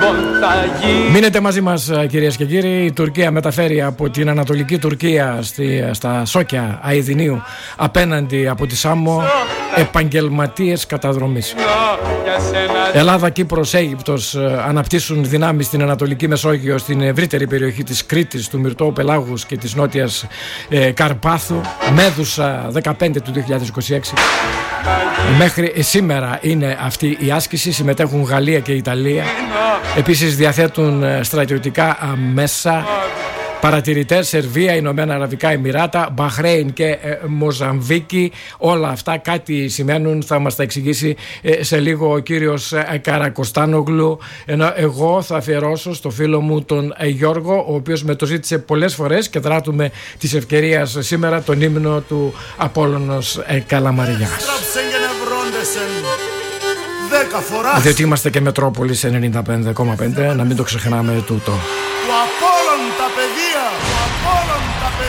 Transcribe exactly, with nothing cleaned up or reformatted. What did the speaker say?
Μείνετε μαζί μας, κυρίες και κύριοι. Η Τουρκία μεταφέρει από την Ανατολική Τουρκία στη, στα Σόκια Αηδινίου απέναντι από τη Σάμο επαγγελματίες καταδρομής. Ελλάδα, Κύπρος, Αίγυπτος αναπτύσσουν δυνάμεις στην Ανατολική Μεσόγειο, στην ευρύτερη περιοχή της Κρήτης, του Μυρτώου Πελάγους και της Νότιας ε, Καρπάθου. Μέδουσα δεκαπέντε του δύο χιλιάδες είκοσι έξι. Μέχρι σήμερα είναι αυτή η άσκηση. Συμμετέχουν Γαλλία και Ιταλία. Επίσης διαθέτουν στρατιωτικά μέσα παρατηρητές Σερβία, Ηνωμένα Αραβικά Εμιράτα, Μπαχρέιν και ε, Μοζαμβίκη. Όλα αυτά κάτι σημαίνουν, θα μας τα εξηγήσει ε, σε λίγο ο κύριος ε, Καρακοστάνογλου, ενώ εγώ θα αφιερώσω στο φίλο μου τον ε, Γιώργο, ο οποίος με το ζήτησε πολλές φορές και δράτουμε της ευκαιρίας σήμερα τον ύμνο του Απόλλωνος ε, Καλαμαριάς. Διότι είμαστε και Μετρόπολης ενενήντα πέντε κόμμα πέντε, να μην το ξεχνάμε τούτο. Του Απόλλων τα παιδεία, του Απόλλων τα παιδεία.